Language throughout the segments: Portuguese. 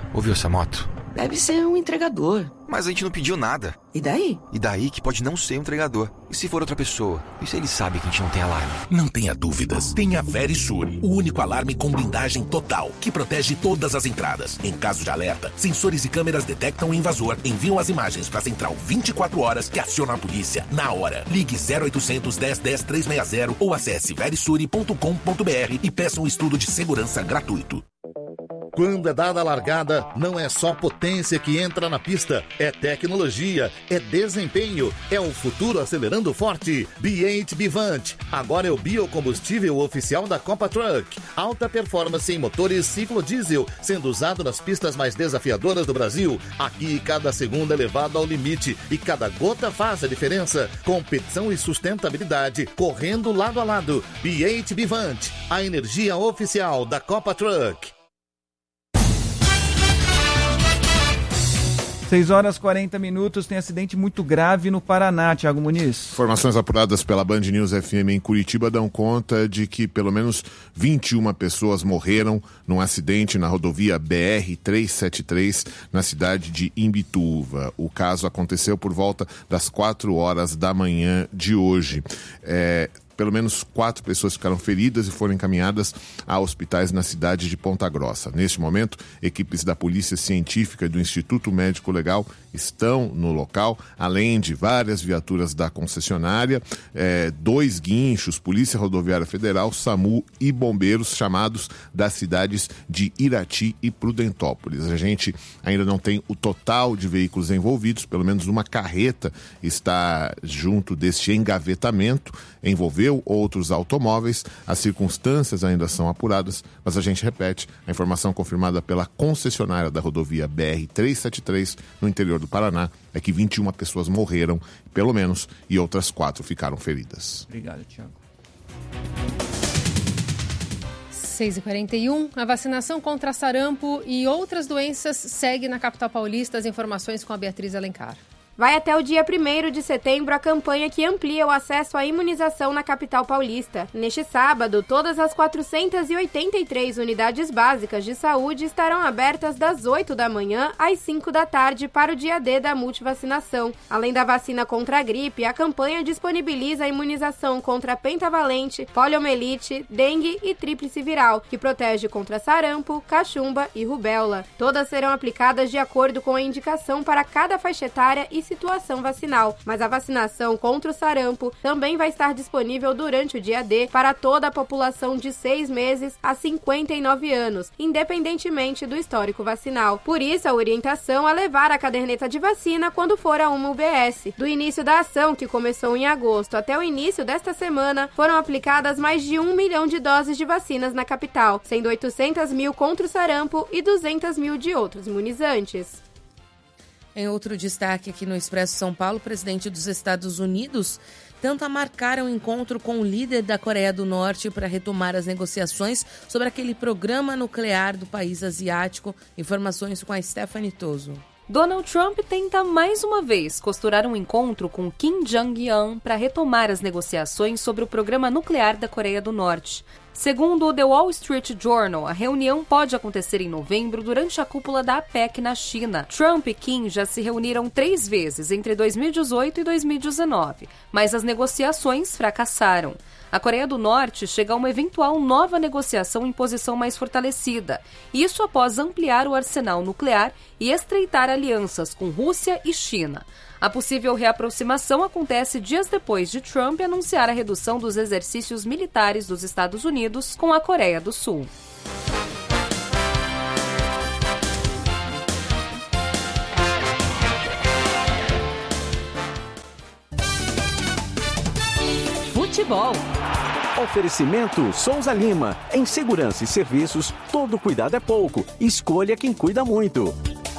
Ouviu essa moto? Deve ser um entregador. Mas a gente não pediu nada. E daí? E daí que pode não ser um entregador. E se for outra pessoa? E se ele sabe que a gente não tem alarme? Não tenha dúvidas. Tenha Verisure, o único alarme com blindagem total, que protege todas as entradas. Em caso de alerta, sensores e câmeras detectam o invasor, enviam as imagens para a central 24 horas que aciona a polícia na hora. Ligue 0800 10 10 360 ou acesse verisure.com.br e peça um estudo de segurança gratuito. Quando é dada a largada, não é só potência que entra na pista, é tecnologia, é desempenho, é o futuro acelerando forte. B8 Bivante, agora é o biocombustível oficial da Copa Truck. Alta performance em motores ciclo diesel, sendo usado nas pistas mais desafiadoras do Brasil. Aqui, cada segundo é levado ao limite e cada gota faz a diferença. Competição e sustentabilidade, correndo lado a lado. B8 Bivante, a energia oficial da Copa Truck. 6h40, tem acidente muito grave no Paraná, Thiago Muniz. Informações apuradas pela Band News FM em Curitiba dão conta de que pelo menos 21 pessoas morreram num acidente na rodovia BR-373 na cidade de Imbituva. O caso aconteceu por volta das 4 horas da manhã de hoje. Pelo menos 4 pessoas ficaram feridas e foram encaminhadas a hospitais na cidade de Ponta Grossa. Neste momento, equipes da Polícia Científica e do Instituto Médico Legal estão no local, além de várias viaturas da concessionária, 2 guinchos, Polícia Rodoviária Federal, SAMU e bombeiros chamados das cidades de Irati e Prudentópolis. A gente ainda não tem o total de veículos envolvidos, pelo menos uma carreta está junto deste engavetamento, envolveu outros automóveis, as circunstâncias ainda são apuradas, mas a gente repete, a informação confirmada pela concessionária da rodovia BR-373 no interior do Paraná é que 21 pessoas morreram, pelo menos, e outras 4 ficaram feridas. Obrigado, Thiago. 6h41, a vacinação contra sarampo e outras doenças segue na capital paulista. As informações com a Beatriz Alencar. Vai até o dia 1º de setembro a campanha que amplia o acesso à imunização na capital paulista. Neste sábado, todas as 483 unidades básicas de saúde estarão abertas das 8 da manhã às 5 da tarde para o dia D da multivacinação. Além da vacina contra a gripe, a campanha disponibiliza a imunização contra pentavalente, poliomielite, dengue e tríplice viral, que protege contra sarampo, cachumba e rubéola. Todas serão aplicadas de acordo com a indicação para cada faixa etária e situação vacinal, mas a vacinação contra o sarampo também vai estar disponível durante o dia D para toda a população de 6 meses a 59 anos, independentemente do histórico vacinal. Por isso, a orientação é levar a caderneta de vacina quando for a uma UBS. Do início da ação, que começou em agosto, até o início desta semana, foram aplicadas mais de 1 milhão de doses de vacinas na capital, sendo 800 mil contra o sarampo e 200 mil de outros imunizantes. Em outro destaque aqui no Expresso São Paulo, o presidente dos Estados Unidos tenta marcar um encontro com o líder da Coreia do Norte para retomar as negociações sobre aquele programa nuclear do país asiático. Informações com a Stephanie Toso. Donald Trump tenta mais uma vez costurar um encontro com Kim Jong-un para retomar as negociações sobre o programa nuclear da Coreia do Norte. Segundo o The Wall Street Journal, a reunião pode acontecer em novembro durante a cúpula da APEC na China. Trump e Kim já se reuniram 3 vezes entre 2018 e 2019, mas as negociações fracassaram. A Coreia do Norte chega a uma eventual nova negociação em posição mais fortalecida, isso após ampliar o arsenal nuclear e estreitar alianças com Rússia e China. A possível reaproximação acontece dias depois de Trump anunciar a redução dos exercícios militares dos Estados Unidos com a Coreia do Sul. Futebol. Oferecimento Souza Lima. Em segurança e serviços, todo cuidado é pouco. Escolha quem cuida muito.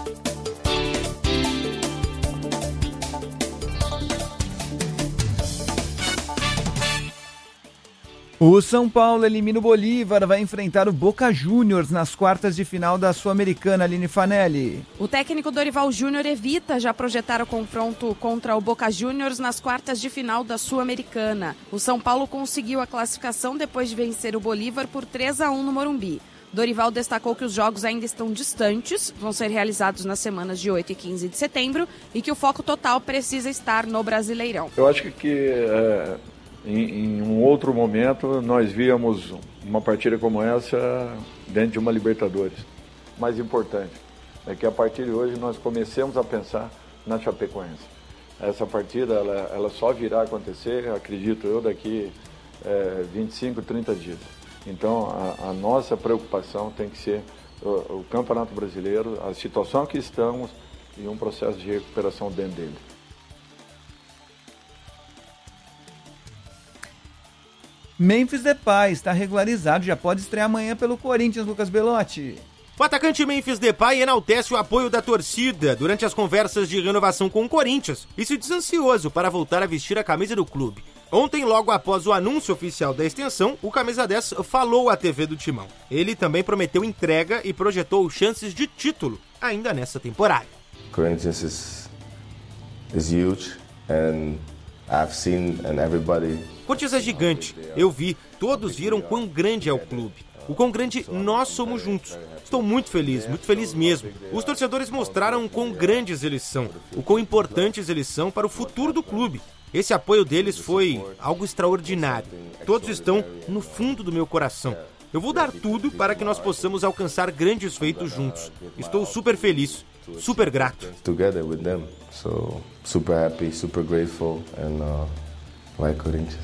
O São Paulo elimina o Bolívar, vai enfrentar o Boca Juniors nas quartas de final da Sul-Americana, Aline Fanelli. O técnico Dorival Júnior evita já projetar o confronto contra o Boca Juniors nas quartas de final da Sul-Americana. O São Paulo conseguiu a classificação depois de vencer o Bolívar por 3-1 no Morumbi. Dorival destacou que os jogos ainda estão distantes, vão ser realizados nas semanas de 8 e 15 de setembro e que o foco total precisa estar no Brasileirão. Eu acho que em um outro momento nós víamos uma partida como essa dentro de uma Libertadores. Mais importante é que a partir de hoje nós comecemos a pensar na Chapecoense. Essa partida ela só virá acontecer, acredito eu, daqui 25, 30 dias. Então a nossa preocupação tem que ser o Campeonato Brasileiro, a situação que estamos e um processo de recuperação dentro dele. Memphis Depay está regularizado, já pode estrear amanhã pelo Corinthians, Lucas Belotti. O atacante Memphis Depay enaltece o apoio da torcida durante as conversas de renovação com o Corinthians e se diz ansioso para voltar a vestir a camisa do clube. Ontem, logo após o anúncio oficial da extensão, o camisa 10 falou à TV do Timão. Ele também prometeu entrega e projetou chances de título ainda nessa temporada. Corinthians is huge and I've seen and everybody. Corinthians é gigante. Eu vi, todos viram quão grande é o clube. O quão grande nós somos juntos. Estou muito feliz mesmo. Os torcedores mostraram o quão grandes eles são, o quão importantes eles são para o futuro do clube. Esse apoio deles foi algo extraordinário. Todos estão no fundo do meu coração. Eu vou dar tudo para que nós possamos alcançar grandes feitos juntos. Estou super feliz, super grato. Together with them. So, super happy, super grateful and like Corinthians.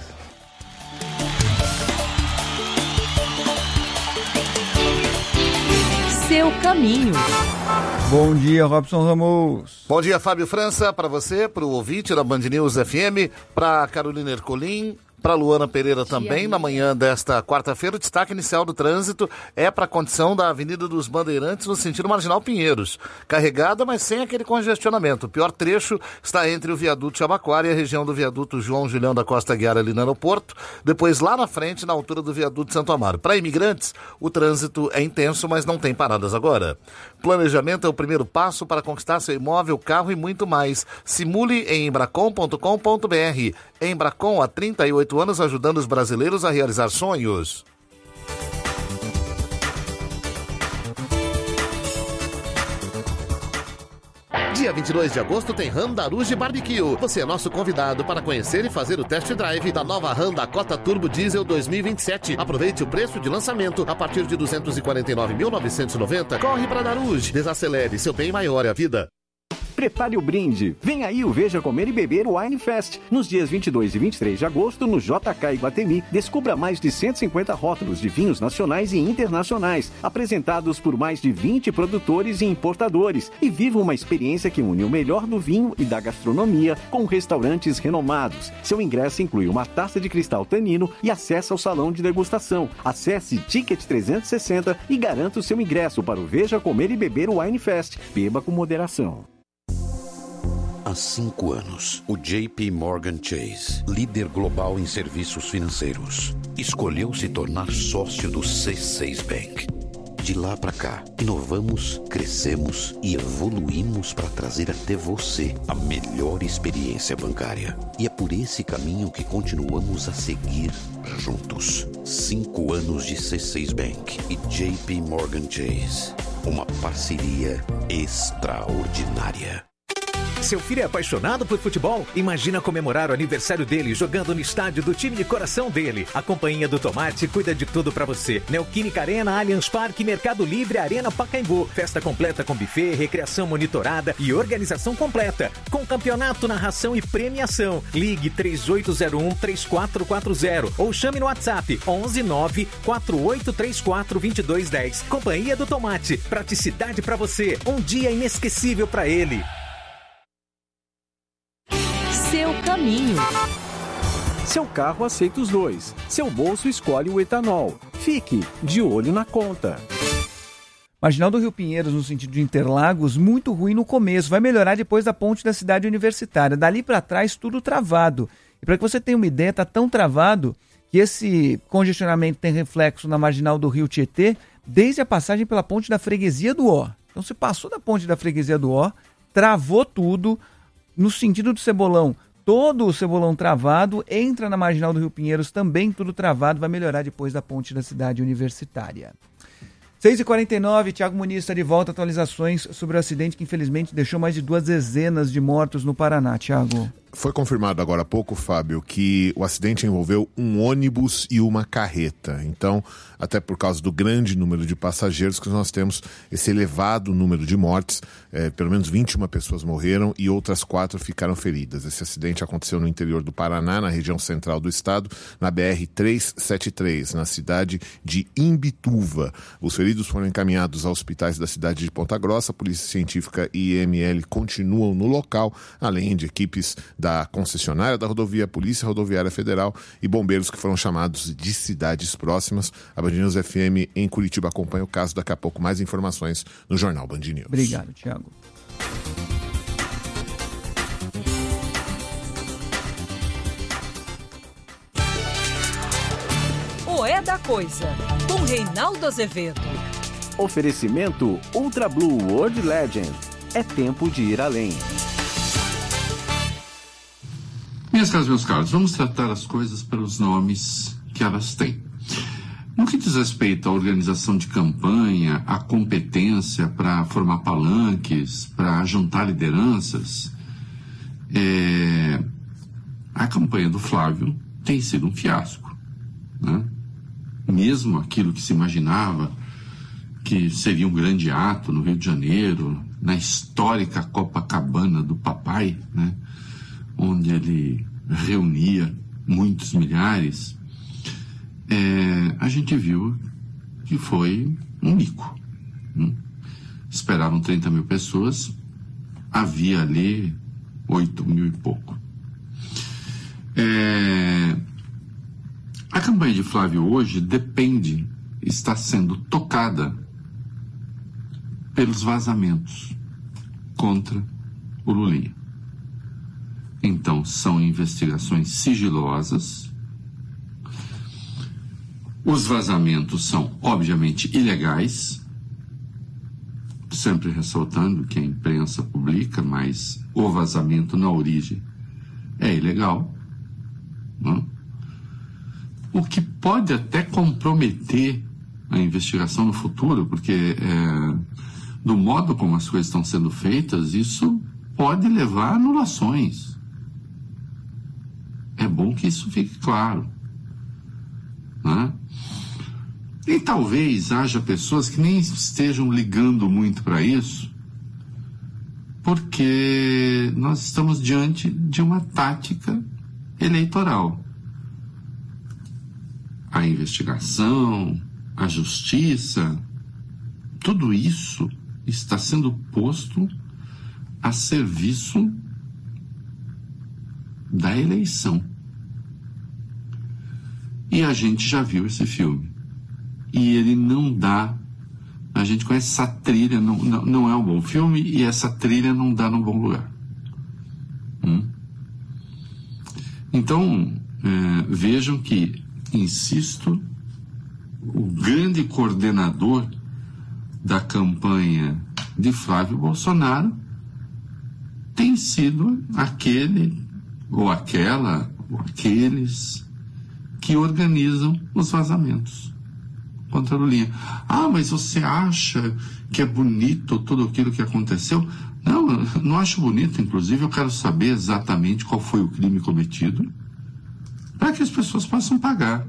Seu caminho. Bom dia, Robson Ramos. Bom dia, Fábio França, para você, para o ouvinte da Band News FM, para Carolina Ercolim, para Luana Pereira também. Na manhã desta quarta-feira, o destaque inicial do trânsito é para a condição da Avenida dos Bandeirantes no sentido Marginal Pinheiros. Carregada, mas sem aquele congestionamento. O pior trecho está entre o viaduto Jabaquara e a região do viaduto João Julião da Costa Guiar ali no aeroporto. Depois lá na frente, na altura do viaduto Santo Amaro. Para imigrantes, o trânsito é intenso, mas não tem paradas agora. Planejamento é o primeiro passo para conquistar seu imóvel, carro e muito mais. Simule em embracon.com.br. Embracon, há 38 anos, ajudando os brasileiros a realizar sonhos. Dia 22 de agosto tem Honda Aruge Barbecue. Você é nosso convidado para conhecer e fazer o test drive da nova Honda Cota Turbo Diesel 2027. Aproveite o preço de lançamento a partir de R$ 249.990. Corre para Aruge. Desacelere, seu bem maior é a vida. Prepare o brinde. Vem aí o Veja Comer e Beber Wine Fest. Nos dias 22 e 23 de agosto, no JK Iguatemi, descubra mais de 150 rótulos de vinhos nacionais e internacionais, apresentados por mais de 20 produtores e importadores. E viva uma experiência que une o melhor do vinho e da gastronomia com restaurantes renomados. Seu ingresso inclui uma taça de cristal tanino e acesso ao salão de degustação. Acesse Ticket 360 e garanta o seu ingresso para o Veja Comer e Beber Wine Fest. Beba com moderação. Há 5 anos, o JP Morgan Chase, líder global em serviços financeiros, escolheu se tornar sócio do C6 Bank. De lá para cá, inovamos, crescemos e evoluímos para trazer até você a melhor experiência bancária. E é por esse caminho que continuamos a seguir juntos. 5 anos de C6 Bank e JP Morgan Chase. Uma parceria extraordinária. Seu filho é apaixonado por futebol? Imagina comemorar o aniversário dele jogando no estádio do time de coração dele. A Companhia do Tomate cuida de tudo pra você. Neoquímica Arena, Allianz Parque, Mercado Livre, Arena Pacaembu. Festa completa com buffet, recreação monitorada e organização completa. Com campeonato, narração e premiação. Ligue 3801-3440 ou chame no WhatsApp 119-4834-2210. Companhia do Tomate. Praticidade pra você. Um dia inesquecível pra ele. Seu caminho. Seu carro aceita os dois. Seu bolso escolhe o etanol. Fique de olho na conta. Marginal do Rio Pinheiros, no sentido de Interlagos, muito ruim no começo. Vai melhorar depois da ponte da cidade universitária. Dali para trás, tudo travado. E para que você tenha uma ideia, está tão travado que esse congestionamento tem reflexo na Marginal do Rio Tietê desde a passagem pela ponte da Freguesia do Ó. Então, você passou da ponte da Freguesia do Ó, travou tudo. No sentido do Cebolão, todo o Cebolão travado, entra na Marginal do Rio Pinheiros também tudo travado, vai melhorar depois da ponte da cidade universitária. 6h49, Thiago Muniz está de volta. Atualizações sobre o acidente que infelizmente deixou mais de 2 dezenas de mortos no Paraná, Thiago. Foi confirmado agora há pouco, Fábio, que o acidente envolveu um ônibus e uma carreta. Então, até por causa do grande número de passageiros que nós temos esse elevado número de mortes, pelo menos 21 pessoas morreram e outras 4 ficaram feridas. Esse acidente aconteceu no interior do Paraná, na região central do estado, na BR-373, na cidade de Imbituva. Os feridos foram encaminhados a hospitais da cidade de Ponta Grossa. A Polícia Científica e IML continuam no local, além de equipes da concessionária da rodovia, Polícia Rodoviária Federal e bombeiros que foram chamados de cidades próximas. A Band News FM em Curitiba acompanha o caso. Daqui a pouco mais informações no Jornal Band News. Obrigado, Thiago. O É da Coisa, com Reinaldo Azevedo. Oferecimento Ultra Blue World Legend. É tempo de ir além. Minhas caras, meus caros, vamos tratar as coisas pelos nomes que elas têm. No que diz respeito à organização de campanha, à competência para formar palanques, para juntar lideranças, a campanha do Flávio tem sido um fiasco, né? Mesmo aquilo que se imaginava que seria um grande ato no Rio de Janeiro, na histórica Copacabana do papai, né? Onde ele reunia muitos milhares, a gente viu que foi um mico. Esperavam 30 mil pessoas, havia ali 8 mil e pouco. A campanha de Flávio hoje está sendo tocada pelos vazamentos contra o Lulinha. Então, são investigações sigilosas. Os vazamentos são, obviamente, ilegais, sempre ressaltando que a imprensa publica, mas o vazamento na origem é ilegal, né? O que pode até comprometer a investigação no futuro, porque do modo como as coisas estão sendo feitas, isso pode levar a anulações. É bom que isso fique claro, né? E talvez haja pessoas que nem estejam ligando muito para isso, porque nós estamos diante de uma tática eleitoral. A investigação, a justiça, tudo isso está sendo posto a serviço da eleição. E a gente já viu esse filme. E ele não dá... A gente conhece essa trilha, não é um bom filme, e essa trilha não dá num bom lugar. Então, vejam que, insisto, o grande coordenador da campanha de Flávio Bolsonaro tem sido aquele ou aquela, ou aqueles que organizam os vazamentos contra a Lulinha. Ah, mas você acha que é bonito tudo aquilo que aconteceu? Não, eu não acho bonito. Inclusive, eu quero saber exatamente qual foi o crime cometido para que as pessoas possam pagar.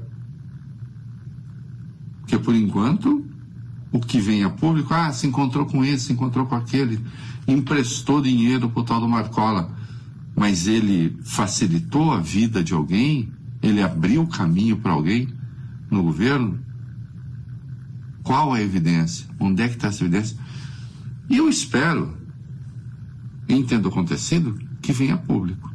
Porque, por enquanto, o que vem a público, se encontrou com esse, se encontrou com aquele, emprestou dinheiro para o tal do Marcola, mas ele facilitou a vida de alguém? Ele abriu o caminho para alguém no governo? Qual a evidência? Onde é que está essa evidência? E eu espero, em tendo acontecido, que venha a público.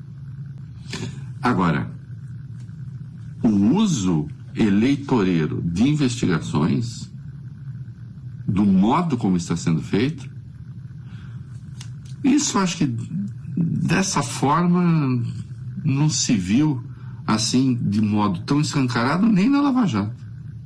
Agora, o uso eleitoreiro de investigações, do modo como está sendo feito, isso eu acho que dessa forma não se viu assim de modo tão escancarado nem na Lava Jato.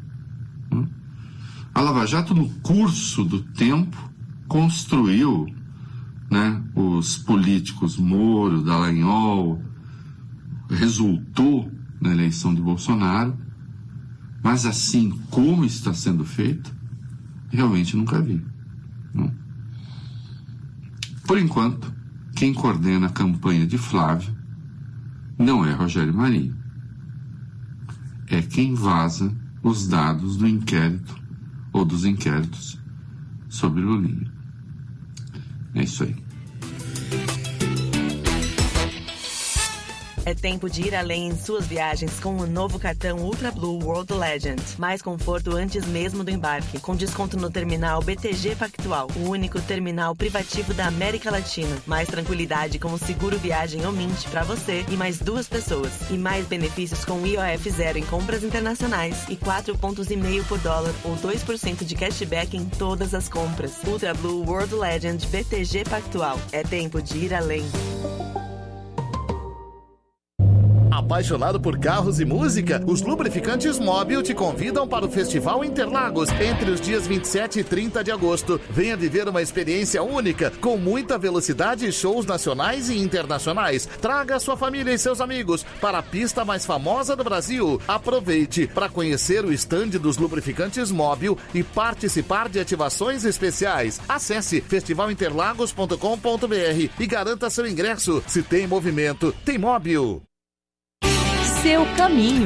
A Lava Jato, no curso do tempo, construiu, né, os políticos Moro, Dallagnol, resultou na eleição de Bolsonaro, mas assim como está sendo feito, realmente nunca vi. Não. Por enquanto, quem coordena a campanha de Flávio não é Rogério Marinho. É quem vaza os dados do inquérito ou dos inquéritos sobre Lulinha. É isso aí. É tempo de ir além em suas viagens com o novo cartão Ultra Blue World Legend. Mais conforto antes mesmo do embarque, com desconto no terminal BTG Pactual, o único terminal privativo da América Latina. Mais tranquilidade com o seguro viagem ou Mint para você e mais 2 pessoas. E mais benefícios com IOF zero em compras internacionais e 4,5 pontos por dólar ou 2% de cashback em todas as compras. Ultra Blue World Legend BTG Pactual. É tempo de ir além. Apaixonado por carros e música? Os Lubrificantes Móbil te convidam para o Festival Interlagos entre os dias 27 e 30 de agosto. Venha viver uma experiência única, com muita velocidade e shows nacionais e internacionais. Traga sua família e seus amigos para a pista mais famosa do Brasil. Aproveite para conhecer o estande dos Lubrificantes Móbil e participar de ativações especiais. Acesse festivalinterlagos.com.br e garanta seu ingresso. Se tem movimento, tem Móbil. Seu caminho.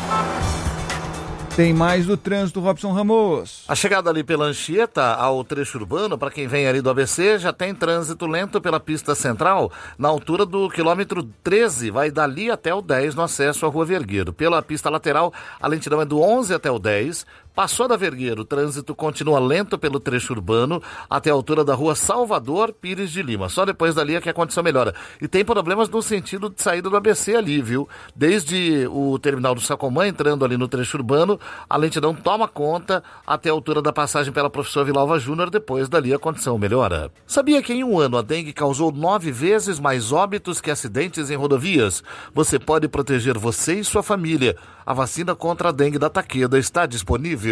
Tem mais do trânsito, Robson Ramos. A chegada ali pela Anchieta ao trecho urbano, para quem vem ali do ABC, já tem trânsito lento pela pista central, na altura do quilômetro 13, vai dali até o 10 no acesso à Rua Vergueiro. Pela pista lateral, a lentidão é do 11 até o 10. Passou da Vergueiro, o trânsito continua lento pelo trecho urbano até a altura da Rua Salvador Pires de Lima. Só depois dali é que a condição melhora. E tem problemas no sentido de saída do ABC ali, viu? Desde o terminal do Sacomã, entrando ali no trecho urbano, a lentidão toma conta até a altura da passagem pela Professor Vilalva Júnior. Depois dali a condição melhora. Sabia que em um ano a dengue causou 9 vezes mais óbitos que acidentes em rodovias? Você pode proteger você e sua família. A vacina contra a dengue da Takeda está disponível.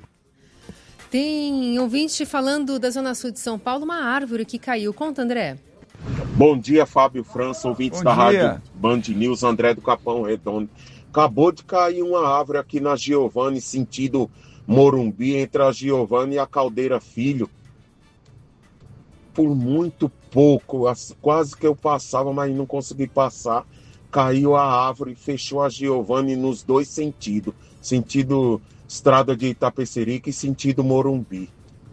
Tem ouvinte falando da Zona Sul de São Paulo, uma árvore que caiu. Conta, André. Bom dia, Fábio França, ouvintes da Rádio Band News, André do Capão Redondo. Acabou de cair uma árvore aqui na Giovanni, sentido Morumbi, entre a Giovanni e a Caldeira Filho. Por muito pouco, quase que eu passava, mas não consegui passar. Caiu a árvore e fechou a Giovanni nos 2 sentidos. Sentido Estrada de Itapecerica e sentido Morumbi.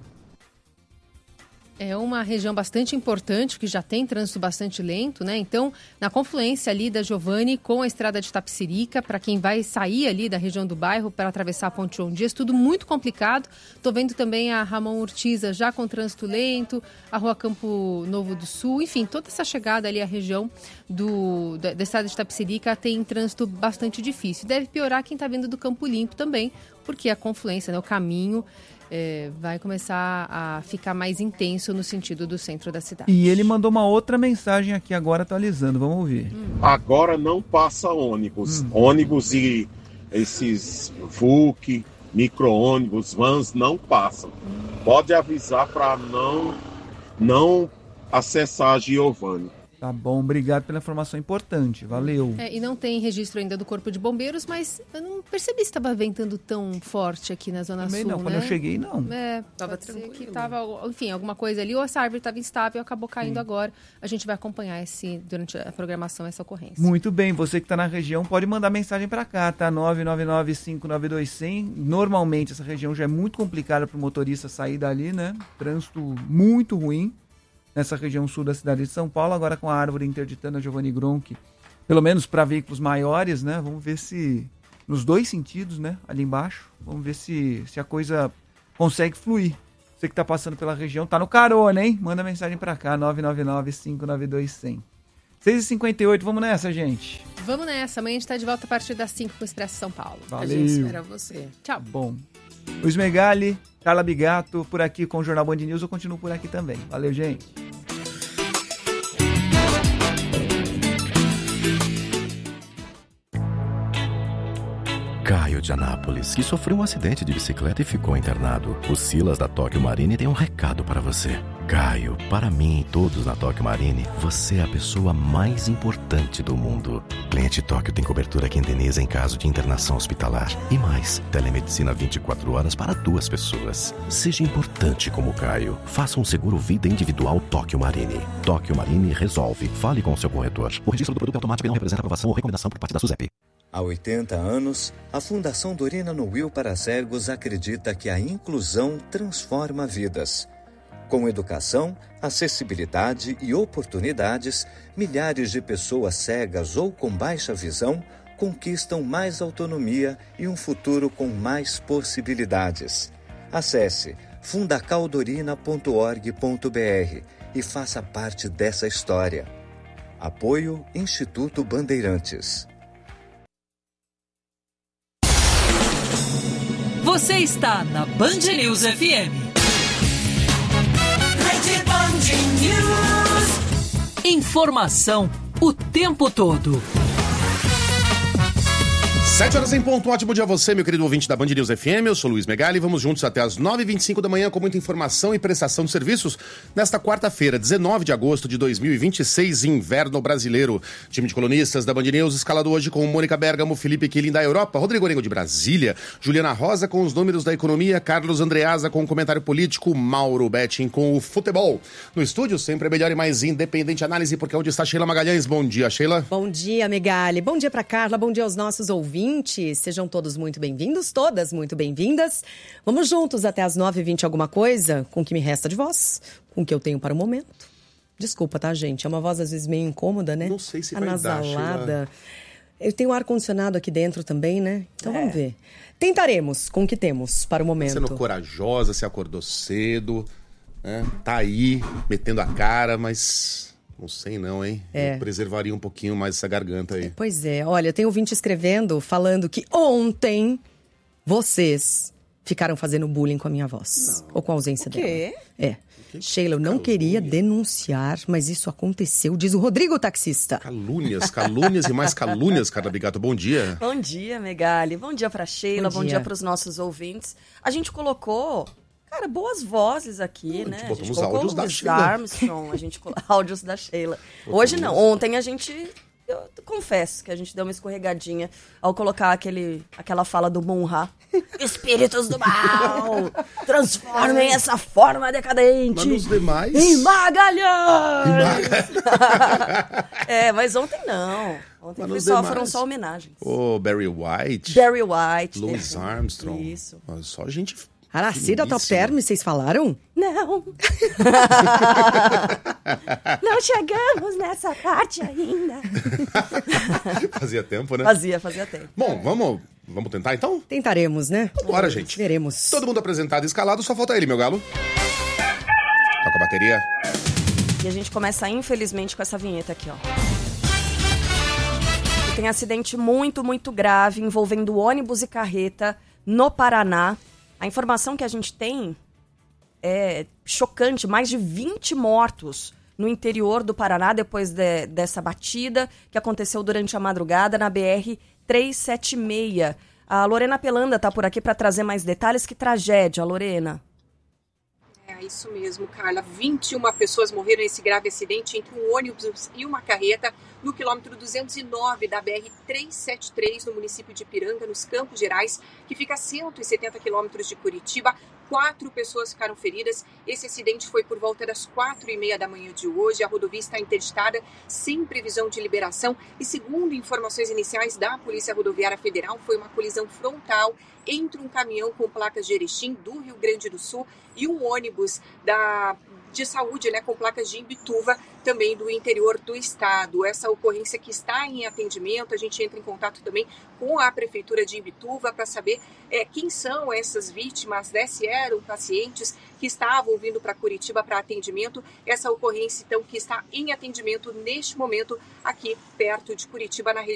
É uma região bastante importante, que já tem trânsito bastante lento, né? Então, na confluência ali da Giovanni com a estrada de Itapecerica, para quem vai sair ali da região do bairro para atravessar a Ponte João Dias, tudo muito complicado. Estou vendo também a Ramon Urtiza já com trânsito lento, a Rua Campo Novo do Sul, enfim, toda essa chegada ali à região da estrada de Itapecerica tem trânsito bastante difícil. Deve piorar quem está vindo do Campo Limpo também, porque a confluência, né, o caminho vai começar a ficar mais intenso no sentido do centro da cidade. E ele mandou uma outra mensagem aqui agora atualizando, vamos ouvir. Agora não passa ônibus. Ônibus e esses VUC, micro-ônibus, vans não passam. Pode avisar para não acessar a Giovanni. Tá bom, obrigado pela informação importante, valeu. E não tem registro ainda do Corpo de Bombeiros, mas eu não percebi se estava ventando tão forte aqui na Zona Também Sul, não, né? quando eu cheguei, não. Estava tranquilo. Que tava, enfim, alguma coisa ali, ou essa árvore estava instável e acabou caindo agora. A gente vai acompanhar durante a programação essa ocorrência. Muito bem, você que está na região pode mandar mensagem para cá, tá? 999-592-100. Normalmente essa região já é muito complicada para o motorista sair dali, né? Trânsito muito ruim nessa região sul da cidade de São Paulo, agora com a árvore interditando a Giovanni Gronchi, pelo menos para veículos maiores, né? Vamos ver se, nos 2 sentidos, né? Ali embaixo, vamos ver se a coisa consegue fluir. Você que está passando pela região, tá no carona, hein? Manda mensagem para cá, 999-592-100. 6h58, vamos nessa, gente. Vamos nessa, amanhã a gente está de volta a partir das 5 com o Expresso São Paulo. Valeu. A gente espera você. Tchau. Bom. Luiz Megali, Carla Bigato, por aqui com o Jornal Band News, eu continuo por aqui também. Valeu, gente. Caio de Anápolis, que sofreu um acidente de bicicleta e ficou internado. O Silas da Tóquio Marine tem um recado para você. Caio, para mim e todos na Tóquio Marine, você é a pessoa mais importante do mundo. Cliente Tóquio tem cobertura que indeniza em caso de internação hospitalar. E mais, telemedicina 24 horas para 2 pessoas. Seja importante como Caio. Faça um seguro vida individual Tóquio Marine. Tóquio Marine resolve. Fale com o seu corretor. O registro do produto automático não representa aprovação ou recomendação por parte da SUSEP. Há 80 anos, a Fundação Dorina no Will para Cegos acredita que a inclusão transforma vidas. Com educação, acessibilidade e oportunidades, milhares de pessoas cegas ou com baixa visão conquistam mais autonomia e um futuro com mais possibilidades. Acesse fundacaldorina.org.br e faça parte dessa história. Apoio Instituto Bandeirantes. Você está na Band News FM. Informação o tempo todo. 7 horas em ponto, ótimo dia a você, meu querido ouvinte da Band News FM, eu sou Luiz Megali, vamos juntos até as 9h25 da manhã com muita informação e prestação de serviços nesta quarta-feira, 19 de agosto de 2026, inverno brasileiro. Time de colunistas da Band News escalado hoje com Mônica Bergamo, Felipe Killing da Europa, Rodrigo Orengo de Brasília, Juliana Rosa com os números da economia, Carlos Andreasa com o comentário político, Mauro Betting com o futebol. No estúdio, sempre a melhor e mais independente análise, porque onde está Sheila Magalhães. Bom dia, Sheila. Bom dia, Megali. Bom dia pra Carla, bom dia aos nossos ouvintes. Sejam todos muito bem-vindos, todas muito bem-vindas. Vamos juntos até as 9h20 alguma coisa, com o que me resta de voz, com o que eu tenho para o momento. Desculpa, tá, gente? É uma voz às vezes meio incômoda, né? Não sei se vai dar, anasalada. Eu tenho um ar-condicionado aqui dentro também, né? Então vamos ver. Tentaremos com o que temos para o momento. Sendo corajosa, se acordou cedo, né? Tá aí, metendo a cara, mas... Não sei não, hein? Eu preservaria um pouquinho mais essa garganta aí. Pois é. Olha, tem ouvinte escrevendo, falando que ontem vocês ficaram fazendo bullying com a minha voz. Ou com a ausência dela. O quê? Sheila, eu não queria denunciar, mas isso aconteceu, diz o Rodrigo, taxista. Calúnias e mais calúnias, Carla Bigato. Bom dia. Bom dia, Megali. Bom dia pra Sheila, bom dia para os nossos ouvintes. A gente colocou... Cara, boas vozes aqui, né? A gente botou os áudios da Sheila. Armstrong, a gente áudios da Sheila. Hoje não, ontem a gente... Eu confesso que a gente deu uma escorregadinha ao colocar aquela fala do Munra. Espíritos do mal, transformem essa forma decadente mas nos demais... em Magalhães! Mas ontem não. Ontem foram só homenagens. Barry White. Louis Armstrong. Isso. Só gente... Aracida Top Term, vocês falaram? Não. Não chegamos nessa parte ainda. Fazia tempo, né? Fazia tempo. Bom, vamos tentar então? Tentaremos, né? Bora, gente. Veremos. Todo mundo apresentado e escalado, só falta ele, meu galo. Toca a bateria. E a gente começa, infelizmente, com essa vinheta aqui, ó. E tem acidente muito, muito grave envolvendo ônibus e carreta no Paraná. A informação que a gente tem é chocante, mais de 20 mortos no interior do Paraná depois dessa batida que aconteceu durante a madrugada na BR-376. A Lorena Pelanda está por aqui para trazer mais detalhes. Que tragédia, Lorena. É isso mesmo, Carla. 21 pessoas morreram nesse grave acidente entre um ônibus e uma carreta no quilômetro 209 da BR-373, no município de Ipiranga, nos Campos Gerais, que fica a 170 quilômetros de Curitiba. 4 pessoas ficaram feridas. Esse acidente foi por volta das 4h30 da manhã de hoje. A rodovia está interditada, sem previsão de liberação. E segundo informações iniciais da Polícia Rodoviária Federal, foi uma colisão frontal entre um caminhão com placas de Erechim, do Rio Grande do Sul, e um ônibus de saúde, né, com placas de Imbituva, também do interior do estado. Essa ocorrência que está em atendimento, a gente entra em contato também com a Prefeitura de Imbituva para saber quem são essas vítimas, né, se eram pacientes que estavam vindo para Curitiba para atendimento. Essa ocorrência, então, que está em atendimento neste momento aqui perto de Curitiba, na região